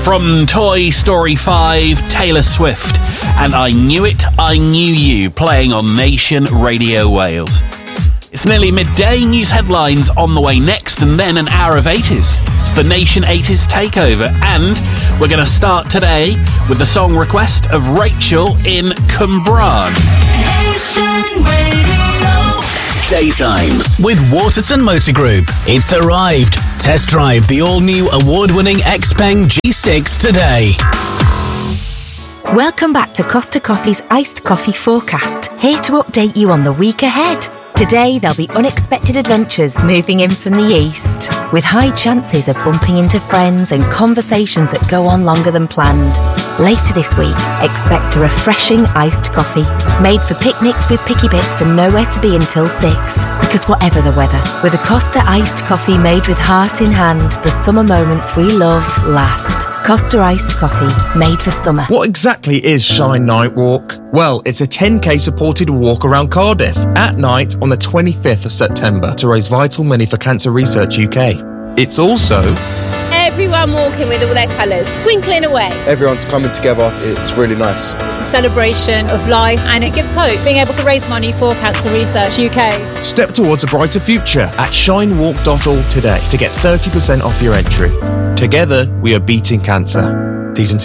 From Toy Story 5, Taylor Swift, and I Knew It, I Knew You, playing on Nation Radio Wales. It's nearly midday, news headlines on the way next, and then an hour of 80s. It's the Nation 80s Takeover, and we're going to start today with the song request of Rachel in Cwmbran. Nation Radio. Daytimes with Waterton Motor Group. It's arrived. Test drive the all-new award-winning Xpeng G6 today. Welcome back to Costa Coffee's Iced Coffee Forecast, here to update you on the week ahead. Today, there'll be unexpected adventures moving in from the east, with high chances of bumping into friends and conversations that go on longer than planned. Later this week, expect a refreshing iced coffee, made for picnics with picky bits and nowhere to be until 6. Because whatever the weather, with a Costa iced coffee made with heart in hand, the summer moments we love last. Costa iced coffee, made for summer. What exactly is Shine Night Walk? Well, it's a 10k supported walk around Cardiff at night on the 25th of September to raise vital money for Cancer Research UK. It's also everyone walking with all their colours, twinkling away. Everyone's coming together, it's really nice. It's a celebration of life and it gives hope, being able to raise money for Cancer Research UK. Step towards a brighter future at shinewalk.org today to get 30% off your entry. Together, we are beating cancer. T's and C's